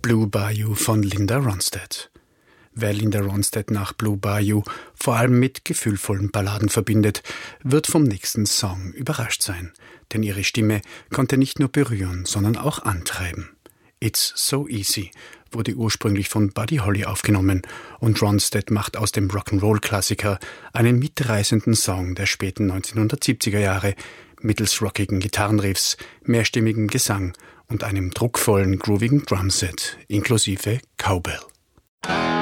Blue Bayou von Linda Ronstadt. Wer Linda Ronstadt nach Blue Bayou vor allem mit gefühlvollen Balladen verbindet, wird vom nächsten Song überrascht sein. Denn ihre Stimme konnte nicht nur berühren, sondern auch antreiben. It's So Easy wurde ursprünglich von Buddy Holly aufgenommen und Ronstadt macht aus dem Rock'n'Roll-Klassiker einen mitreißenden Song der späten 1970er Jahre mittels rockigen Gitarrenriffs, mehrstimmigem Gesang und einem druckvollen, groovigen Drumset inklusive Cowbell.